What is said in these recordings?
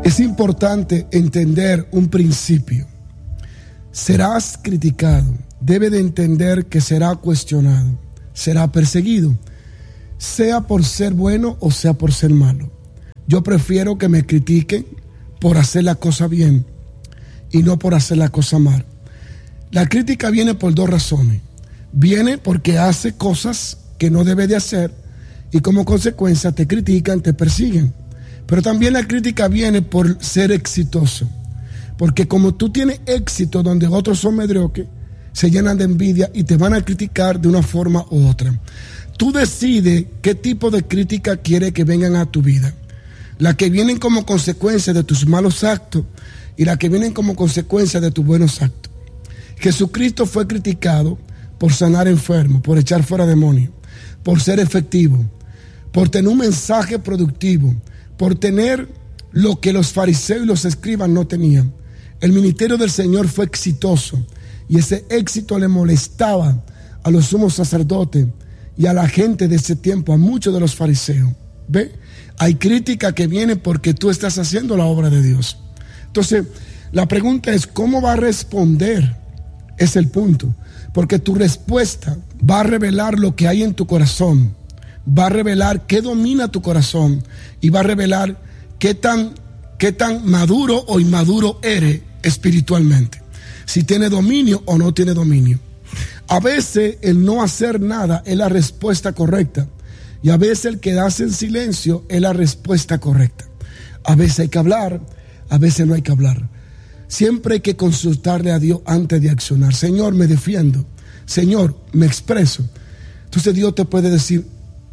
Es importante entender un principio. Serás criticado. Debe de entender que será cuestionado, será perseguido, sea por ser bueno o sea por ser malo. Yo prefiero que me critiquen por hacer la cosa bien y no por hacer la cosa mal. La crítica viene por dos razones. Viene porque hace cosas que no debe de hacer y como consecuencia te critican, te persiguen. Pero también la crítica viene por ser exitoso. Porque como tú tienes éxito donde otros son mediocres, se llenan de envidia y te van a criticar de una forma u otra. Tú decides qué tipo de crítica quieres que vengan a tu vida. La que vienen como consecuencia de tus malos actos y la que vienen como consecuencia de tus buenos actos. Jesucristo fue criticado por sanar enfermos, por echar fuera demonios, por ser efectivo, por tener un mensaje productivo, por tener lo que los fariseos y los escribas no tenían. El ministerio del Señor fue exitoso y ese éxito le molestaba a los sumos sacerdotes y a la gente de ese tiempo, a muchos de los fariseos. ¿Ve? Hay crítica que viene porque tú estás haciendo la obra de Dios. Entonces, la pregunta es, ¿cómo va a responder? Es el punto. Porque tu respuesta va a revelar lo que hay en tu corazón. Va a revelar qué domina tu corazón y va a revelar qué tan maduro o inmaduro eres espiritualmente. Si tiene dominio o no tiene dominio. A veces el no hacer nada es la respuesta correcta y a veces el quedarse en silencio es la respuesta correcta. A veces hay que hablar, a veces no hay que hablar. Siempre hay que consultarle a Dios antes de accionar. Señor, me defiendo. Señor, me expreso. Entonces Dios te puede decir,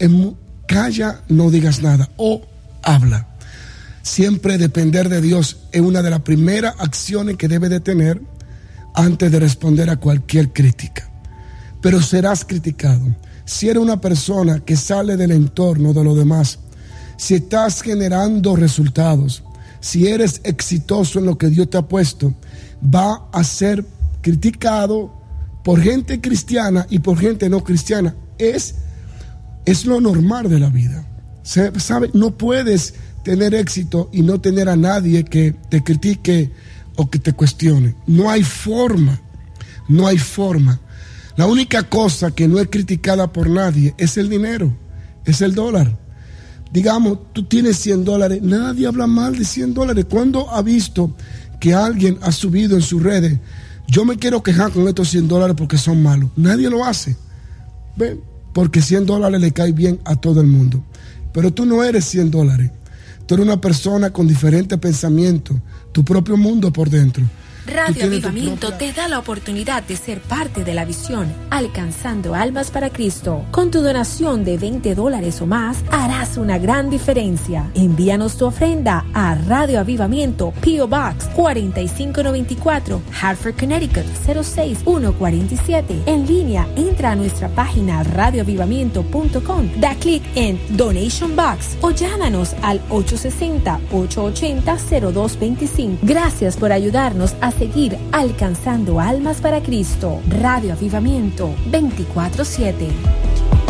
calla, no digas nada o habla. Siempre depender de Dios es una de las primeras acciones que debe de tener antes de responder a cualquier crítica. Pero serás criticado. Si eres una persona que sale del entorno de los demás, si estás generando resultados, si eres exitoso en lo que Dios te ha puesto, va a ser criticado por gente cristiana y por gente no cristiana. Es lo normal de la vida. ¿Sabe? No puedes tener éxito y no tener a nadie que te critique o que te cuestione. No hay forma. No hay forma. La única cosa que no es criticada por nadie es el dinero, es el dólar. Digamos, tú tienes $100, nadie habla mal de $100. ¿Cuándo ha visto que alguien ha subido en sus redes? Yo me quiero quejar con estos $100 porque son malos. Nadie lo hace. ¿Ven? Porque $100 le cae bien a todo el mundo. Pero tú no eres $100. Tú eres una persona con diferentes pensamientos, tu propio mundo por dentro. Radio Avivamiento te da la oportunidad de ser parte de la visión Alcanzando Almas para Cristo. Con tu donación de $20 o más, harás una gran diferencia. Envíanos tu ofrenda a Radio Avivamiento, P.O. Box 4594, Hartford, Connecticut 06147. En línea, entra a nuestra página radioavivamiento.com, da clic en Donation Box o llámanos al 860-880-0225. Gracias por ayudarnos a seguir alcanzando almas para Cristo. Radio Avivamiento 24/7.